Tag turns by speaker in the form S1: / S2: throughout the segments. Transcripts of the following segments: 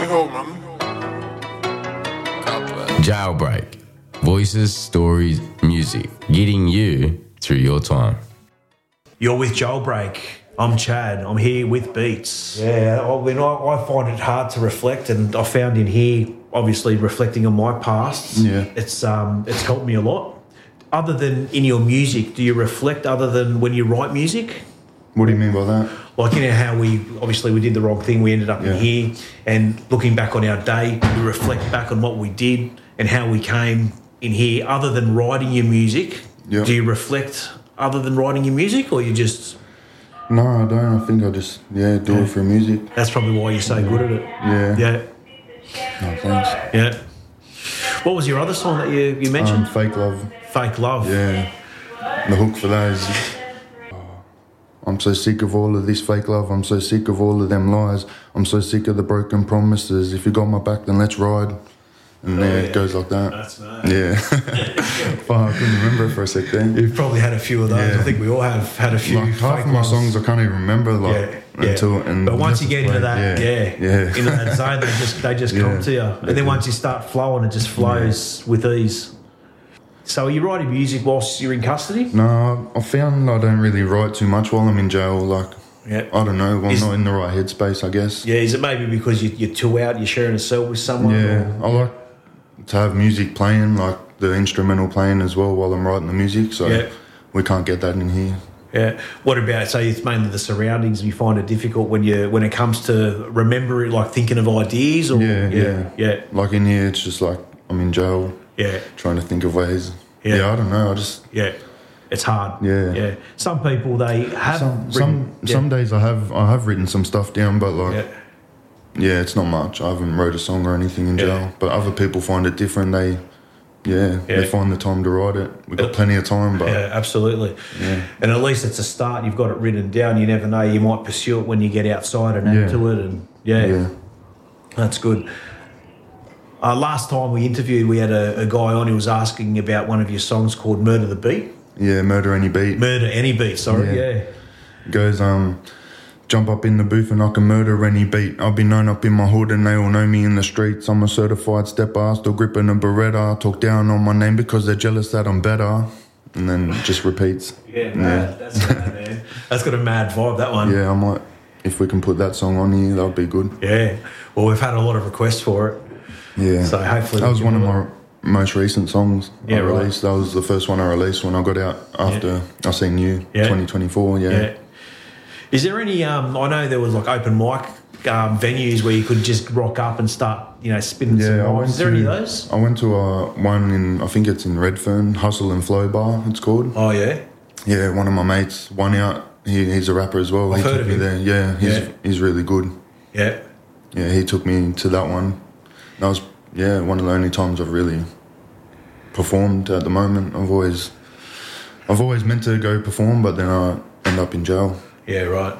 S1: Jailbreak. Voices, stories, music. Getting you through your time.
S2: You're with Jailbreak. I'm Chad. I'm here with Beats. Yeah, I find it hard to reflect, and I found in here, obviously reflecting on my past, it's helped me a lot. Other than in your music, do you reflect other than when you write music?
S3: What do you mean by that?
S2: Like, you know, how we did the wrong thing, we ended up in here, and looking back on our day, we reflect back on what we did and how we came in here. Other than writing your music, do you reflect other than writing your music, or you just...
S3: No, I don't. I think I just, do it for music.
S2: That's probably why you're so good at it.
S3: Yeah. No, thanks.
S2: Yeah. What was your other song that you mentioned?
S3: Fake Love.
S2: Fake Love.
S3: Yeah. The hook for that is... I'm so sick of all of this fake love. I'm so sick of all of them lies. I'm so sick of the broken promises. If you got my back, then let's ride. And it goes like that. That's nice. Yeah. Fuck, I couldn't remember it for a sec there.
S2: You've probably had a few of those. I think we all have had a few.
S3: Like half of my songs I can't even remember. Until. And
S2: but once you get into that, into that zone, they just come to you. And then once you start flowing, it just flows with ease. So are you writing music whilst you're in custody?
S3: No, I found I don't really write too much while I'm in jail. I don't know. I'm not in the right headspace, I guess. Yeah,
S2: is it maybe because you're too out, you're sharing a cell with someone?
S3: Yeah, I like to have music playing, like the instrumental playing as well while I'm writing the music. So we can't get that in here.
S2: Yeah. What about, say it's mainly the surroundings, you find it difficult when it comes to remembering, like thinking of ideas? Or Yeah.
S3: Like in here, it's just like I'm in jail.
S2: Yeah.
S3: Trying to think of ways. Yeah, I don't know.
S2: It's hard.
S3: Yeah.
S2: Some people, they have
S3: some days I have written some stuff down, but it's not much. I haven't wrote a song or anything in jail. But other people find it different. They find the time to write it. We've got plenty of time, but
S2: absolutely. Yeah. And at least it's a start. You've got it written down. You never know. You might pursue it when you get outside and add to it. And that's good. Last time we interviewed, we had a guy on who was asking about one of your songs called Murder the Beat.
S3: Yeah, Murder Any Beat.
S2: Murder Any Beat, sorry,
S3: It goes, jump up in the booth and I can murder any beat. I've been known up in my hood and they all know me in the streets. I'm a certified stepper, still gripping a Beretta. Talk down on my name because they're jealous that I'm better. And then it just repeats.
S2: That's mad, man. That's got a mad vibe, that one.
S3: Yeah, I might, if we can put that song on here, that would be good.
S2: Yeah, well, we've had a lot of requests for it.
S3: Yeah,
S2: so hopefully
S3: that was one of my most recent songs I released. That was the first one I released when I got out after I Seen You, 2024. Yeah.
S2: Is there any? I know there was like open mic venues where you could just rock up and start, spinning some rhymes. Is there any of those?
S3: I went to one in, I think it's in Redfern, Hustle and Flow Bar. It's called.
S2: Oh yeah.
S3: Yeah, one of my mates, One Out. He's a rapper as well.
S2: I've heard of him.
S3: There. Yeah, he's really good.
S2: Yeah.
S3: Yeah, he took me to that one. That was, one of the only times I've really performed at the moment. I've always meant to go perform, but then I end up in jail.
S2: Yeah, right.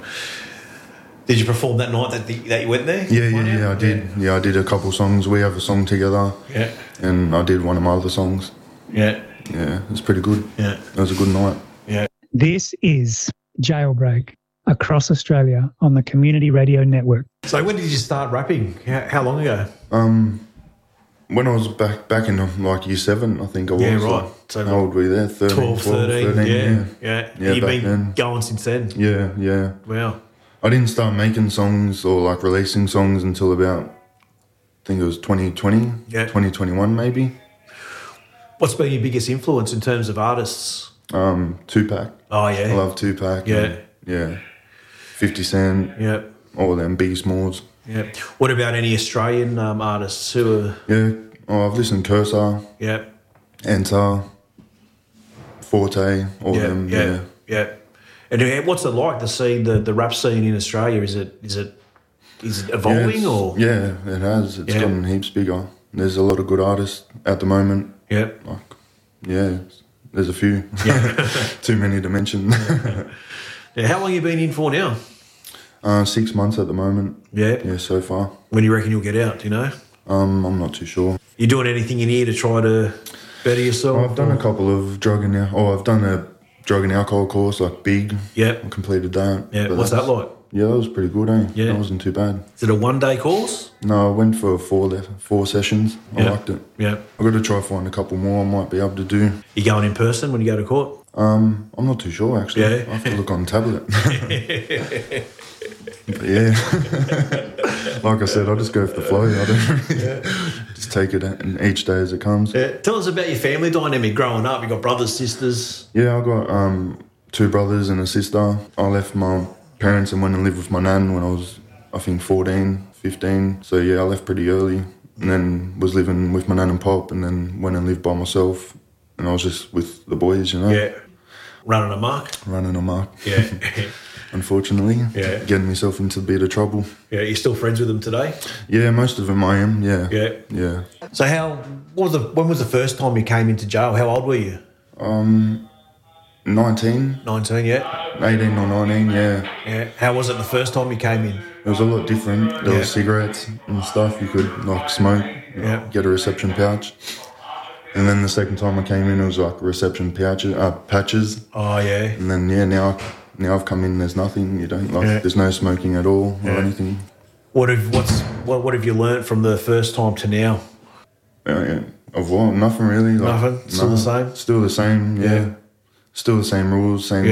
S2: Did you perform that night that you went there?
S3: Yeah, I did. Yeah, I did a couple songs. We have a song together.
S2: Yeah.
S3: And I did one of my other songs.
S2: Yeah.
S3: Yeah, it was pretty good.
S2: Yeah.
S3: It was a good night.
S2: Yeah.
S4: This is Jailbreak across Australia on the Community Radio Network.
S2: So when did you start rapping? How long ago?
S3: When I was back in like year 7, I think I was.
S2: Yeah, right.
S3: So how old were you there?
S2: 13? 13, yeah. You've been
S3: then
S2: going since then?
S3: Yeah.
S2: Wow.
S3: I didn't start making songs or like releasing songs until about, I think it was 2020, 2021 maybe.
S2: What's been your biggest influence in terms of artists?
S3: Tupac.
S2: Oh, yeah.
S3: I love Tupac.
S2: Yeah.
S3: Yeah. 50 Cent.
S2: Yeah.
S3: All them, Biggie Smalls.
S2: Yeah. What about any Australian artists who are...
S3: Yeah. Oh, I've listened to Cursor.
S2: Yeah.
S3: Enter. Forte. All them.
S2: Yeah. And what's it like to see the rap scene in Australia? Is it evolving or?
S3: Yeah, it has. It's gotten heaps bigger. There's a lot of good artists at the moment.
S2: Yeah.
S3: There's a few. Yeah. Too many to mention.
S2: Yeah. How long have you been in for now?
S3: 6 months at the moment.
S2: Yeah.
S3: Yeah, so far.
S2: When do you reckon you'll get out, do you know?
S3: I'm not too sure.
S2: You doing anything in here to try to better yourself?
S3: I've done a couple of drug and alcohol course, like Big.
S2: Yeah.
S3: I completed that.
S2: Yeah. What's that like?
S3: Yeah, that was pretty good, eh?
S2: Yeah.
S3: That wasn't too bad.
S2: Is it a one-day course?
S3: No, I went for four sessions. I liked it.
S2: Yeah.
S3: I've got to try find a couple more I might be able to do.
S2: You going in person when you go to court?
S3: I'm not too sure, actually.
S2: Yeah.
S3: I have to look on the tablet. But yeah. Like I said, I just go for the flow. I don't just take it each day as it comes.
S2: Yeah. Tell us about your family dynamic growing up. You got brothers, sisters?
S3: Yeah, I got 2 brothers and a sister. I left my parents and went and lived with my nan when I was, I think, 14, 15. So yeah, I left pretty early and then was living with my nan and pop and then went and lived by myself. And I was just with the boys, you know.
S2: Yeah. Running amok?
S3: Running amok.
S2: Yeah.
S3: Unfortunately.
S2: Yeah.
S3: Getting myself into a bit of trouble.
S2: Yeah, you're still friends with them today?
S3: Yeah, most of them I am, yeah.
S2: Yeah.
S3: Yeah.
S2: So when was the first time you came into jail? How old were you?
S3: 19.
S2: 19, yeah.
S3: 18 or 19, yeah.
S2: Yeah. How was it the first time you came in?
S3: It was a lot different. There were cigarettes and stuff. You could, like, smoke, get a reception pouch. And then the second time I came in, it was like reception patches.
S2: Oh, yeah.
S3: And then, yeah, now I've come in, there's nothing. You don't, like, there's no smoking at all or anything.
S2: What have you learnt from the first time to now?
S3: Of what? Nothing really. Like,
S2: Nothing? Still the same?
S3: Still the same, yeah. Still the same rules, same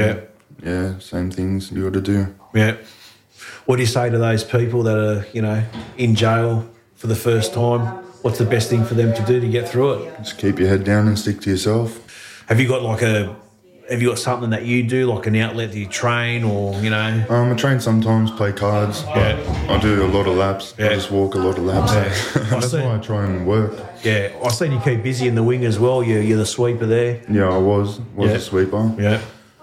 S3: same things you got to do.
S2: Yeah. What do you say to those people that are, you know, in jail for the first time? What's the best thing for them to do to get through it?
S3: Just keep your head down and stick to yourself.
S2: Have you got something that you do, like an outlet that you train or, you know?
S3: I train sometimes, play cards, but I do a lot of laps. I just walk a lot of laps. That's why I try and work.
S2: Yeah, I've seen you keep busy in the wing as well. You're the sweeper there.
S3: Yeah, I was a sweeper.
S2: Yeah.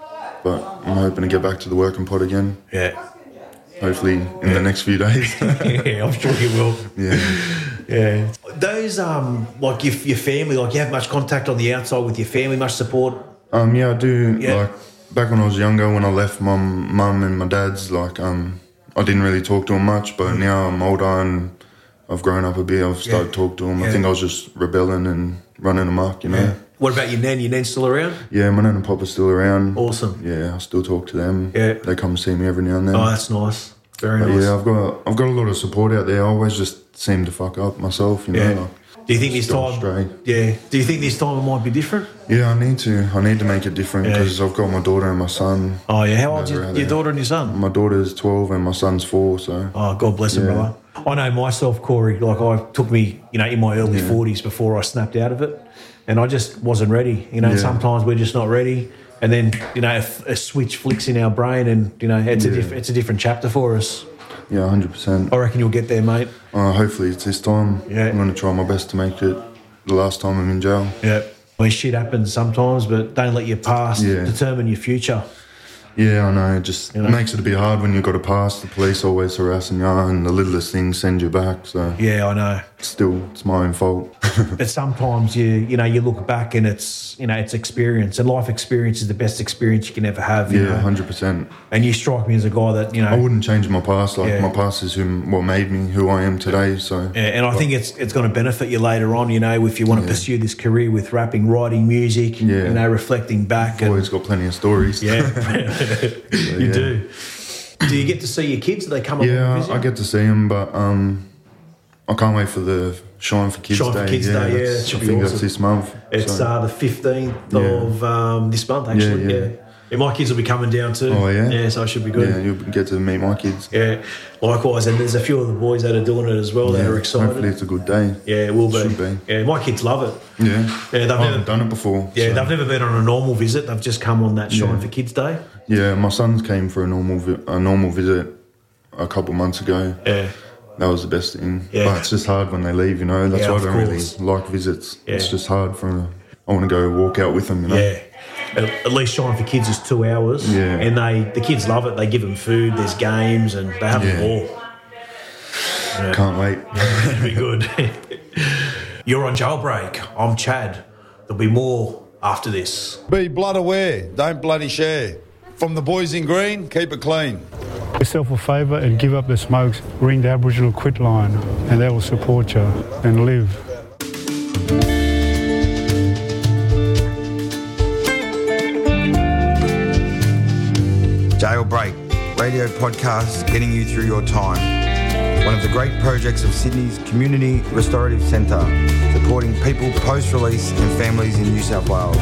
S3: But I'm hoping to get back to the working pot again.
S2: Yeah.
S3: Hopefully in the next few days.
S2: Yeah, I'm sure you will.
S3: Yeah.
S2: Yeah. Those, like your family, like you have much contact on the outside with your family, much support?
S3: Yeah, I do.
S2: Yeah.
S3: Like, back when I was younger, when I left my mum and my dad's, like, I didn't really talk to them much, but now I'm older and I've grown up a bit, I've started to talk to them. I think I was just rebelling and running amok, you know.
S2: Yeah. What about your nan? Your nan's still around?
S3: Yeah, my nan and pop are still around.
S2: Awesome.
S3: Yeah, I still talk to them.
S2: Yeah.
S3: They come see me every now and then.
S2: Oh, that's nice. Very nice.
S3: Yeah, I've got a lot of support out there. I always just seem to fuck up myself, you know.
S2: Yeah.
S3: Like,
S2: do you think this time?
S3: Straight.
S2: Yeah. Do you think this time it might be different?
S3: Yeah, I need to make it different because I've got my daughter and my son.
S2: Oh yeah, how old's your daughter and your son?
S3: My daughter's 12 and my son's 4. So.
S2: Oh, God bless him, brother. I know myself, Corey. Like I took me, you know, in my early 40s before I snapped out of it, and I just wasn't ready. You know, sometimes we're just not ready, and then you know, a switch flicks in our brain, and you know, it's a different chapter for us.
S3: Yeah, 100%.
S2: I reckon you'll get there, mate.
S3: Hopefully it's this time.
S2: Yeah.
S3: I'm going to try my best to make it the last time I'm in jail.
S2: Yeah. I mean, shit happens sometimes, but don't let your past determine your future.
S3: Yeah, I know. It just makes it a bit hard when you've got a past. The police always harassing you and the littlest things send you back. So
S2: yeah, I know.
S3: Still, it's my own fault.
S2: But sometimes you look back and it's experience, and life experience is the best experience you can ever have. You know?
S3: 100%.
S2: And you strike me as a guy that, you know,
S3: I wouldn't change my past. Like my past is what made me who I am today. So
S2: and I think it's going to benefit you later on. You know, if you want to pursue this career with rapping, writing, music. You know, reflecting back.
S3: I've always got plenty of stories.
S2: Yeah, you do. Do you get to see your kids? Do they come up?
S3: Yeah, I get to see them, but I can't wait for the Shine for Kids Day.
S2: Shine for Kids Day, yeah.
S3: I think that's this month.
S2: It's the 15th of this month, actually. Yeah, my kids will be coming down too.
S3: Oh, yeah?
S2: Yeah, so it should be good.
S3: Yeah, you'll get to meet my kids.
S2: Yeah, likewise. And there's a few of the boys that are doing it as well that are excited.
S3: Hopefully it's a good day.
S2: Yeah, it will be.
S3: Should be.
S2: Yeah, my kids love it.
S3: Yeah.
S2: They've
S3: never done it before.
S2: Yeah, they've never been on a normal visit. They've just come on that Shine for Kids Day.
S3: Yeah, my sons came for a normal visit a couple months ago.
S2: Yeah.
S3: That was the best thing.
S2: Yeah.
S3: But it's just hard when they leave, you know. That's why I don't really like visits.
S2: Yeah.
S3: It's just hard I want to go walk out with them, you know.
S2: Yeah. At least Shine for Kids is 2 hours.
S3: Yeah.
S2: And the kids love it. They give them food, there's games, and they have a ball. Yeah.
S3: Can't wait.
S2: It'll be good. You're on Jailbreak. I'm Chad. There'll be more after this.
S5: Be blood aware. Don't bloody share. From the boys in green, keep it clean.
S6: Do yourself a favour and give up the smokes. Ring the Aboriginal Quit line and they will support you and live.
S7: Jailbreak, radio podcast getting you through your time. One of the great projects of Sydney's Community Restorative Centre, supporting people post-release and families in New South Wales.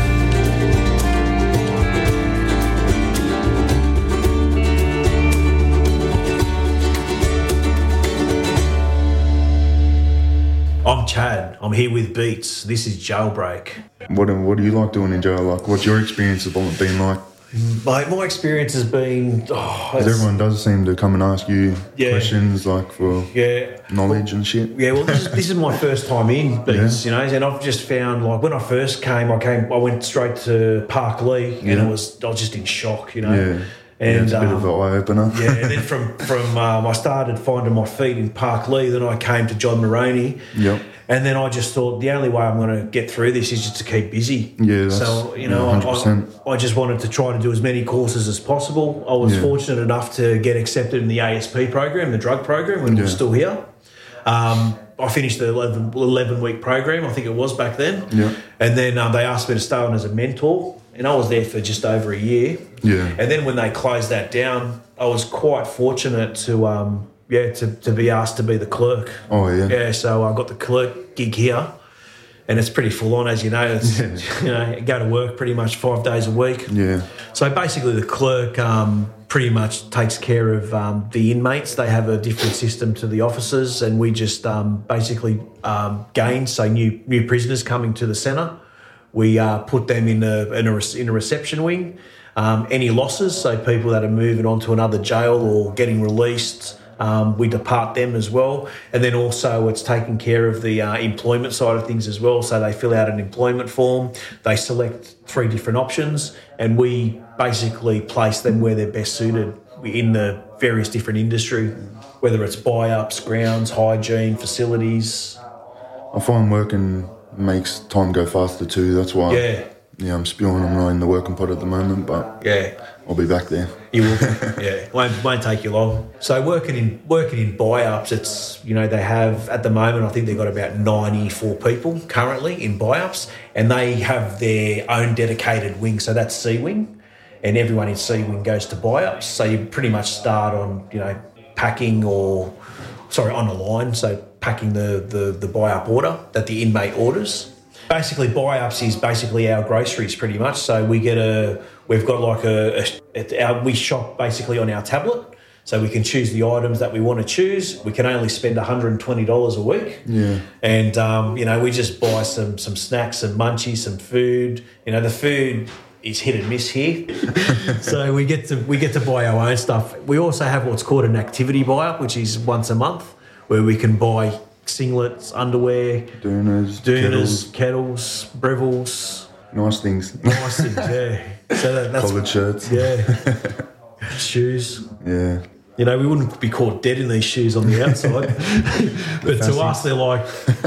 S2: I'm Chad. I'm here with Beats. This is Jailbreak.
S3: What do you like doing in jail? Like, what's your experience of it been like?
S2: My experience has been...
S3: Everyone does seem to come and ask you questions, like, for knowledge and shit.
S2: Yeah, well, this is my first time in Beats, you know, and I've just found, like, when I first came, I went straight to Park Lee, and I was just in shock, you know.
S3: Yeah.
S2: And
S3: it's a bit of an eye-opener.
S2: Yeah, and then from I started finding my feet in Park Lee, then I came to John Moroney.
S3: Yep.
S2: And then I just thought the only way I'm going to get through this is just to keep busy.
S3: Yeah,
S2: so, you know,
S3: 100%.
S2: I just wanted to try to do as many courses as possible. I was fortunate enough to get accepted in the ASP program, the drug program, when it was still here. I finished the 11-week program, I think it was back then.
S3: Yeah.
S2: And then they asked me to stay on as a mentor, and I was there for just over a year.
S3: Yeah.
S2: And then when they closed that down, I was quite fortunate to be asked to be the clerk.
S3: Oh, yeah.
S2: Yeah, so I got the clerk gig here, and it's pretty full on, as you know. It's, you know, go to work pretty much 5 days a week.
S3: Yeah.
S2: So basically the clerk pretty much takes care of the inmates. They have a different system to the officers, and we just basically gain, so new prisoners coming to the centre. We put them in a reception wing. Any losses, so people that are moving on to another jail or getting released, we depart them as well. And then also it's taking care of the employment side of things as well. So they fill out an employment form, they select 3 different options, and we basically place them where they're best suited in the various different industry, whether it's buy-ups, grounds, hygiene, facilities.
S3: I find working makes time go faster too. That's why I'm spewing. I'm not in the working pot at the moment, but I'll be back there.
S2: You will, won't take you long. So working in buy-ups, it's, you know, they have at the moment, I think they've got about 94 people currently in buy-ups, and they have their own dedicated wing. So that's C wing, and everyone in C wing goes to buy-ups. So you pretty much start on, you know, packing on a line. So packing the buy-up order that the inmate orders. Basically, buy-ups is basically our groceries pretty much. So we shop basically on our tablet. So we can choose the items that we want to choose. We can only spend $120 a week. Yeah. And, you know, we just buy some snacks, some munchies, some food. You know, the food is hit and miss here. So we get to buy our own stuff. We also have what's called an activity buy-up, which is once a month, where we can buy singlets, underwear, Doonas, kettles, Breville's.
S3: Nice things,
S2: yeah. So that's
S3: collared shirts.
S2: Yeah. Shoes.
S3: Yeah.
S2: You know, we wouldn't be caught dead in these shoes on the outside. But to us, they're like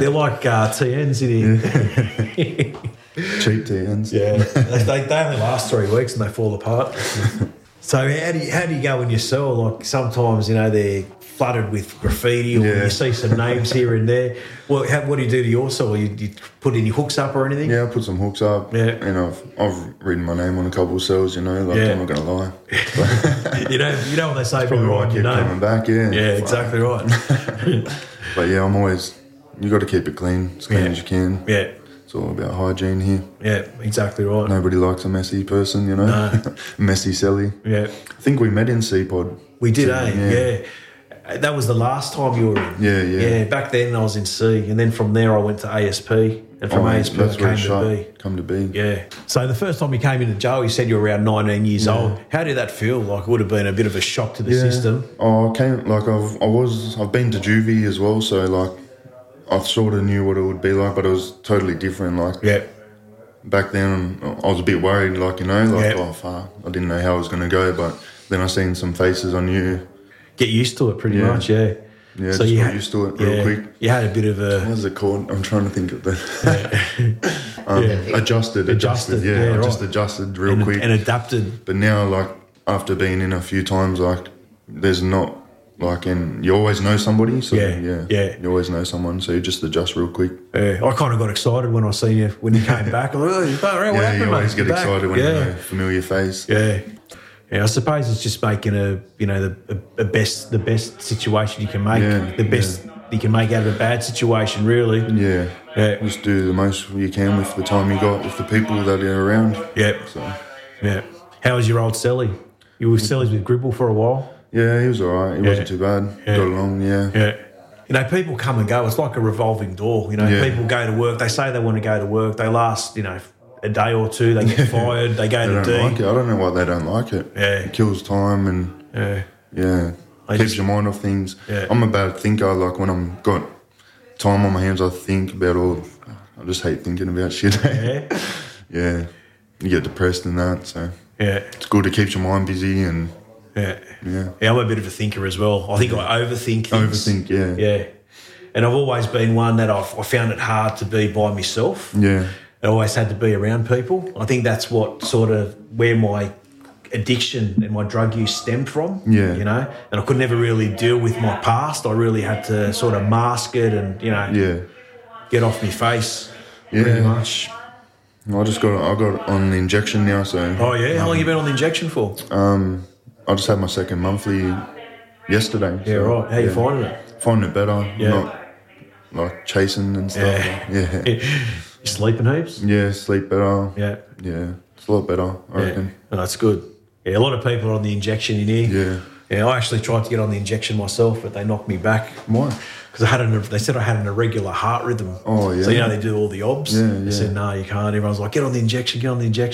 S2: TNs in here.
S3: Cheap TNs.
S2: Yeah. They only last 3 weeks and they fall apart. So how do you go in your cell? Like sometimes, you know, they're flooded with graffiti, or you see some names here and there. Well, what do you do to your cell? You put any hooks up or anything?
S3: Yeah, I put some hooks up. Yeah. And I've written my name on a couple of cells, you know, like I'm not going to lie.
S2: you know what they say,
S3: probably why I keep coming back,
S2: Yeah, exactly right.
S3: But yeah, you got to keep it clean, as clean as you can. Yeah. It's all about hygiene here.
S2: Yeah, exactly right.
S3: Nobody likes a messy person, you know. No. Messy celly. Yeah. I think we met in C-Pod.
S2: We did, yeah. That was the last time you were in.
S3: Yeah.
S2: Yeah, back then I was in C, and then from there I went to ASP, and from ASP I came to B.
S3: Come to B.
S2: Yeah. So the first time you came into jail, you said you were around 19 years old. How did that feel? Like, it would have been a bit of a shock to the system.
S3: Oh, I've been to juvie as well, so like I sort of knew what it would be like, but it was totally different. Like, back then I was a bit worried, like, you know, like, oh fuck, I didn't know how it was going to go, but then I seen some faces I knew.
S2: Get used to it pretty much,
S3: Yeah, so just got used to it real quick.
S2: You had a bit of a...
S3: What is it called? I'm trying to think of that. Adjusted. Yeah, I just adjusted real quick.
S2: And adapted.
S3: But now, like, after being in a few times, like, there's not... Like, and you always know somebody, so you always know someone, so you just adjust real quick.
S2: Yeah, I kind of got excited when I seen you, when you came back. Like, what happened,
S3: you always
S2: mate?
S3: get excited when you know a familiar face.
S2: Yeah. Yeah, I suppose it's just making the best situation you can make, the best you can make out of a bad situation, really.
S3: Yeah. Just do the most you can with the time you got, with the people that are around.
S2: Yeah.
S3: So.
S2: Yeah. How was your old Selly? You were Sellies with Gribble for a while?
S3: Yeah, he was all right. He wasn't too bad.
S2: Yeah.
S3: Got along,
S2: Yeah. You know, people come and go. It's like a revolving door. You know, people go to work. They say they want to go to work. They last, a day or two. They get fired. They go to D.
S3: Like it. I don't know why they don't like it.
S2: Yeah.
S3: It kills time and keeps your mind off things.
S2: Yeah.
S3: I'm a bad thinker. Like when I've got time on my hands, I think about I just hate thinking about shit.
S2: Yeah.
S3: Yeah. You get depressed and that. So it's good. It keeps your mind busy and.
S2: Yeah, I'm a bit of a thinker as well. I think I overthink things. Yeah. And I've always been one that I found it hard to be by myself.
S3: Yeah.
S2: I always had to be around people. I think that's what sort of where my addiction and my drug use stemmed from.
S3: Yeah.
S2: And I could never really deal with my past. I really had to sort of mask it and, get off my face pretty much.
S3: I got on the injection now, so.
S2: Oh, yeah? How long have you been on the injection for?
S3: I just had my second monthly yesterday.
S2: Yeah, right. How you finding it?
S3: Finding it better.
S2: Yeah.
S3: Not like chasing and stuff. Yeah.
S2: You sleeping heaps?
S3: Yeah, sleep better.
S2: Yeah.
S3: Yeah. It's a lot better, I reckon.
S2: Oh, that's good. Yeah, a lot of people are on the injection in here.
S3: Yeah.
S2: Yeah, I actually tried to get on the injection myself, but they knocked me back.
S3: Why?
S2: Because they said I had an irregular heart rhythm.
S3: Oh, yeah.
S2: So, they do all the obs.
S3: Yeah,
S2: They said, no, you can't. Everyone's like, get on the injection.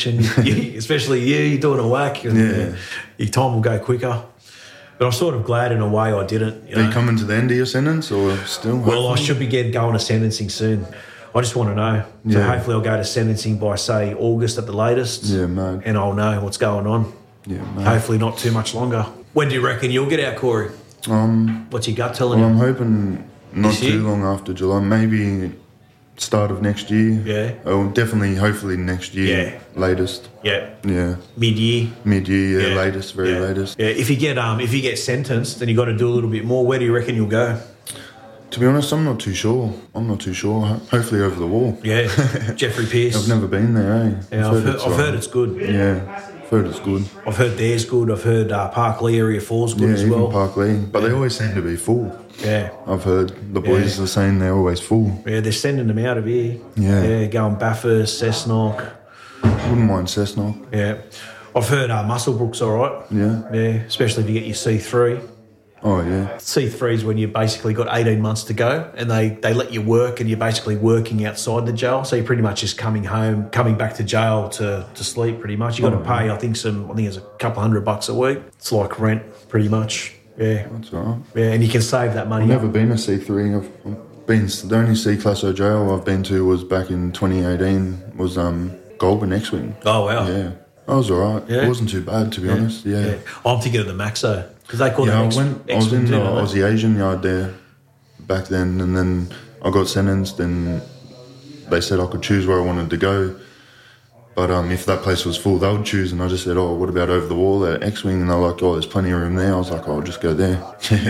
S2: Especially you're doing a whack. And, your time will go quicker. But I'm sort of glad in a way I didn't.
S3: Are you coming to the end of your sentence or still?
S2: Well, I should be going to sentencing soon. I just want to know. So hopefully I'll go to sentencing by, say, August at the latest.
S3: Yeah, mate.
S2: And I'll know what's going on.
S3: Yeah, mate.
S2: Hopefully not too much longer. When do you reckon you'll get out, Corey? What's your gut telling
S3: I'm
S2: you?
S3: hoping not too long after July. Maybe start of next year.
S2: Yeah.
S3: Oh, definitely, hopefully next year. Latest.
S2: Yeah.
S3: Yeah.
S2: Mid-year.
S3: Mid-year, latest, very latest.
S2: Yeah. If you get sentenced, then you got to do a little bit more. Where do you reckon you'll go?
S3: To be honest, I'm not too sure. Hopefully over the wall.
S2: Yeah. Jeffrey Pierce.
S3: I've never been there, eh?
S2: Yeah, I've heard it's good.
S3: Yeah. I've heard it's good.
S2: I've heard there's good. I've heard Parkley Area 4's good as well.
S3: Yeah, even Parkley. But they always seem to be full.
S2: Yeah.
S3: I've heard the boys are saying they're always full.
S2: Yeah, they're sending them out of here.
S3: Yeah.
S2: Yeah, going Bathurst, Cessnock.
S3: Wouldn't mind Cessnock.
S2: Yeah. I've heard Musselbrook's all right.
S3: Yeah.
S2: Yeah, especially if you get your C3.
S3: Oh, yeah.
S2: C3 is when you basically got 18 months to go and they let you work and you're basically working outside the jail. So you're pretty much just coming back to jail to sleep pretty much. You got to pay, I think it's a couple $100 a week. It's like rent pretty much. Yeah.
S3: That's all right.
S2: Yeah, and you can save that money.
S3: I've never been a C3. I've been, the only C-Class O jail I've been to was back in 2018, was Goulburn X-Wing.
S2: Oh, wow.
S3: Yeah. I was all right.
S2: Yeah.
S3: It wasn't too bad, to be honest. Yeah.
S2: I'm thinking of the Maxo. Because they call it
S3: I was in the Aussie Asian yard there back then, and then I got sentenced and they said I could choose where I wanted to go. But if that place was full, they would choose, and I just said, what about over the wall at X-Wing? And they're like, there's plenty of room there. I was like, I'll just go there.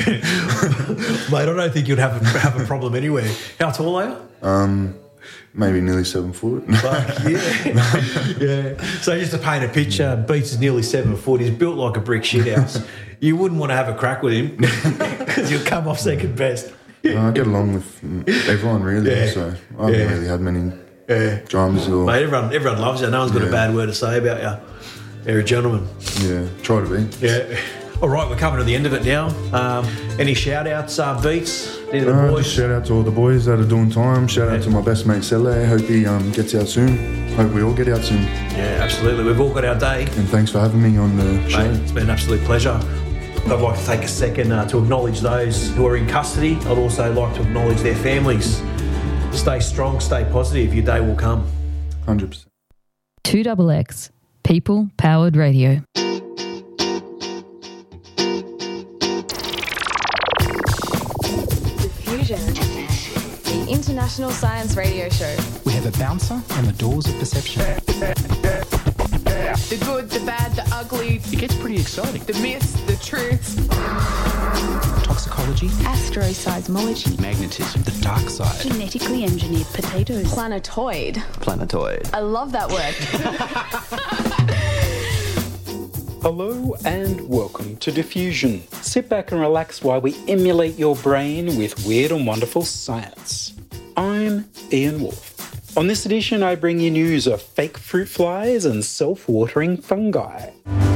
S2: Mate, I don't think you'd have a problem anywhere. How tall are you?
S3: Maybe nearly 7 foot.
S2: Fuck, yeah. So just to paint a picture, Beats is nearly 7 foot. He's built like a brick shithouse. You wouldn't want to have a crack with him because you'll come off second best.
S3: I get along with everyone, really, so I haven't really had many dramas.
S2: Mate, everyone loves you. No one's got a bad word to say about you. You're a gentleman.
S3: Yeah, try to be.
S2: Yeah. All right, we're coming to the end of it now. Any shout-outs, Beats? Any of the boys?
S3: Just shout out to all the boys that are doing time. Shout out to my best mate, Sele. Hope he gets out soon. Hope we all get out soon.
S2: Yeah, absolutely. We've all got our day.
S3: And thanks for having me on the show.
S2: Mate, it's been an absolute pleasure. I'd like to take a second to acknowledge those who are in custody. I'd also like to acknowledge their families. Stay strong, stay positive. Your day will come.
S3: 100%.
S8: 2XX, People Powered Radio.
S9: The International Science Radio Show.
S10: We have a bouncer on the doors of perception.
S9: The good, the bad, the ugly.
S10: It gets pretty exciting.
S9: The myths, the truths.
S10: Toxicology.
S11: Astroseismology.
S10: Magnetism. The dark side.
S11: Genetically engineered potatoes.
S9: Planetoid.
S10: Planetoid.
S9: I love that word.
S10: Hello and welcome to Diffusion. Sit back and relax while we emulate your brain with weird and wonderful science. I'm Ian Wolfe. On this edition, I bring you news of fake fruit flies and self-watering fungi.